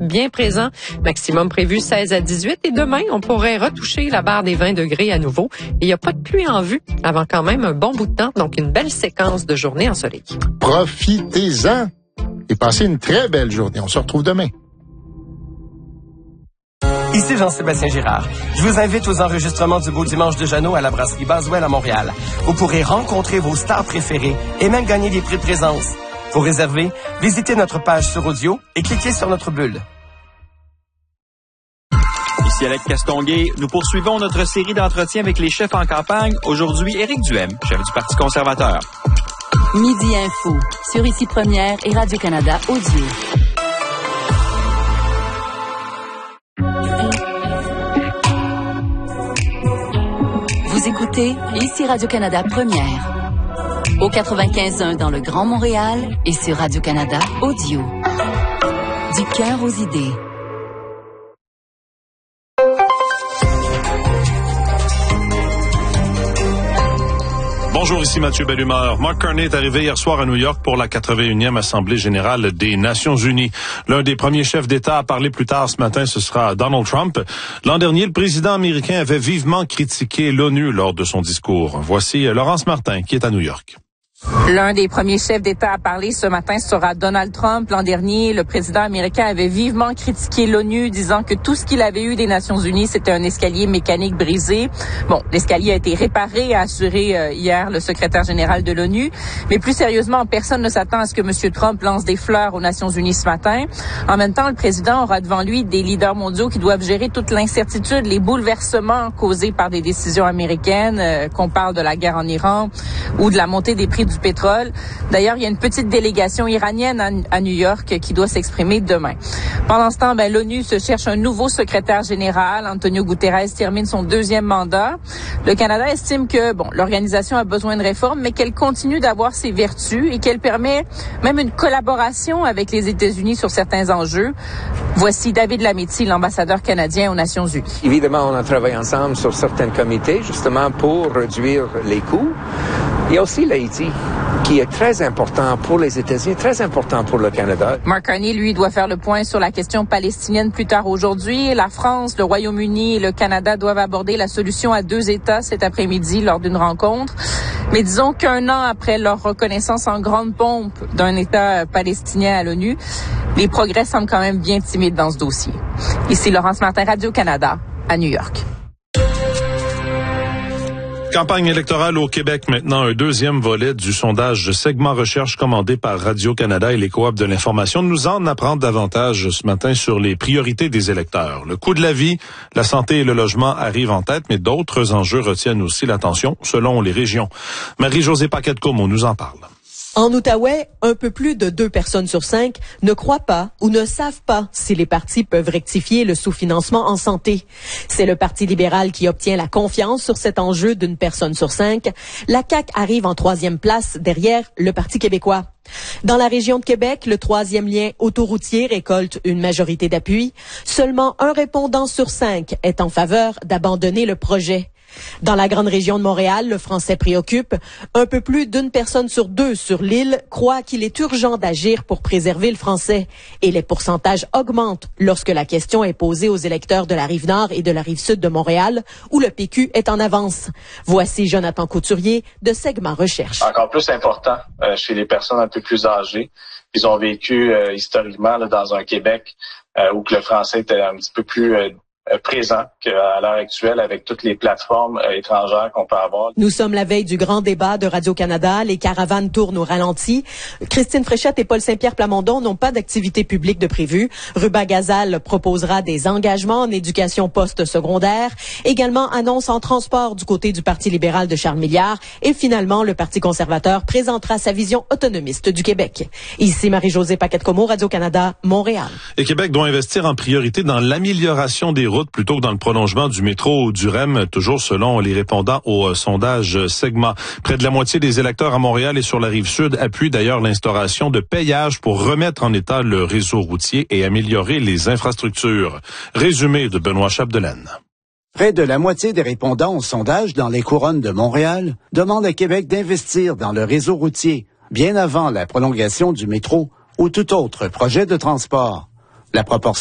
bien présent. Maximum prévu 16 à 18. Et demain, on pourrait retoucher la barre des 20 degrés à nouveau. Et il n'y a pas de pluie en vue avant quand même un bon bout de temps. Donc, une belle séquence de journée ensoleillée. Profitez-en et passez une très belle journée. On se retrouve demain. Ici Jean-Sébastien Girard. Je vous invite aux enregistrements du Beau Dimanche de Jeannot à la brasserie Baswell à Montréal. Vous pourrez rencontrer vos stars préférées et même gagner des prix de présence. Pour réserver, visitez notre page sur audio et cliquez sur notre bulle. Ici Alex Castonguay, nous poursuivons notre série d'entretiens avec les chefs en campagne. Aujourd'hui, Éric Duhem, chef du Parti conservateur. Midi Info, sur Ici Première et Radio-Canada Audio. Vous écoutez Ici Radio-Canada Première. Au 95.1 dans le Grand Montréal et sur Radio-Canada Audio. Du cœur aux idées. Bonjour, ici Mathieu Bellumeur. Mark Carney est arrivé hier soir à New York pour la 81e Assemblée générale des Nations unies. L'un des premiers chefs d'État à parler plus tard ce matin, ce sera Donald Trump. L'an dernier, le président américain avait vivement critiqué l'ONU lors de son discours. Voici Laurence Martin qui est à New York. L'un des premiers chefs d'État à parler ce matin sera Donald Trump. L'an dernier, le président américain avait vivement critiqué l'ONU, disant que tout ce qu'il avait eu des Nations unies, c'était un escalier mécanique brisé. Bon, l'escalier a été réparé, a assuré hier le secrétaire général de l'ONU. Mais plus sérieusement, personne ne s'attend à ce que M. Trump lance des fleurs aux Nations unies ce matin. En même temps, le président aura devant lui des leaders mondiaux qui doivent gérer toute l'incertitude, les bouleversements causés par des décisions américaines, qu'on parle de la guerre en Iran ou de la montée des prix du pétrole. D'ailleurs, il y a une petite délégation iranienne à New York qui doit s'exprimer demain. Pendant ce temps, l'ONU se cherche un nouveau secrétaire général. Antonio Guterres termine son 2e mandat. Le Canada estime que, l'organisation a besoin de réformes, mais qu'elle continue d'avoir ses vertus et qu'elle permet même une collaboration avec les États-Unis sur certains enjeux. Voici David Lametti, l'ambassadeur canadien aux Nations unies. Évidemment, on a travaillé ensemble sur certains comités, justement, pour réduire les coûts. Il y a aussi l'Haïti, qui est très important pour les États-Unis, très important pour le Canada. Mark Carney, lui, doit faire le point sur la question palestinienne plus tard aujourd'hui. La France, le Royaume-Uni et le Canada doivent aborder la solution à 2 États cet après-midi lors d'une rencontre. Mais disons qu'un an après leur reconnaissance en grande pompe d'un État palestinien à l'ONU, les progrès semblent quand même bien timides dans ce dossier. Ici Laurence Martin, Radio-Canada, à New York. Campagne électorale au Québec maintenant, un 2e volet du sondage Segment Recherche commandé par Radio-Canada et les Coop de l'information nous en apprend davantage ce matin sur les priorités des électeurs. Le coût de la vie, la santé et le logement arrivent en tête, mais d'autres enjeux retiennent aussi l'attention selon les régions. Marie-Josée Paquette-Comeau nous en parle. En Outaouais, un peu plus de 2 personnes sur 5 ne croient pas ou ne savent pas si les partis peuvent rectifier le sous-financement en santé. C'est le Parti libéral qui obtient la confiance sur cet enjeu d'1 personne sur 5. La CAQ arrive en 3e place derrière le Parti québécois. Dans la région de Québec, le 3e lien autoroutier récolte une majorité d'appui. Seulement 1 répondant sur 5 est en faveur d'abandonner le projet. Dans la grande région de Montréal, le français préoccupe. Un peu plus d'1 personne sur 2 sur l'île croit qu'il est urgent d'agir pour préserver le français. Et les pourcentages augmentent lorsque la question est posée aux électeurs de la Rive-Nord et de la Rive-Sud de Montréal, où le PQ est en avance. Voici Jonathan Couturier de Segment Recherche. Encore plus important chez les personnes un peu plus âgées. Ils ont vécu historiquement dans un Québec où que le français était un petit peu plus présent qu'à l'heure actuelle avec toutes les plateformes étrangères qu'on peut avoir. Nous sommes la veille du grand débat de Radio-Canada. Les caravanes tournent au ralenti. Christine Fréchette et Paul Saint-Pierre Plamondon n'ont pas d'activité publique de prévue. Ruba Gazal proposera des engagements en éducation post-secondaire. Également annonce en transport du côté du Parti libéral de Charles Milliard. Et finalement, le Parti conservateur présentera sa vision autonomiste du Québec. Ici Marie-Josée Paquette-Comeau, Radio-Canada, Montréal. Et Québec doit investir en priorité dans l'amélioration des routes plutôt que dans le prolongement du métro ou du REM, toujours selon les répondants au sondage Segment. Près de la moitié des électeurs à Montréal et sur la Rive-Sud appuient d'ailleurs l'instauration de péages pour remettre en état le réseau routier et améliorer les infrastructures. Résumé de Benoît Chapdelaine. Près de la moitié des répondants au sondage dans les couronnes de Montréal demandent à Québec d'investir dans le réseau routier, bien avant la prolongation du métro ou tout autre projet de transport. La proportion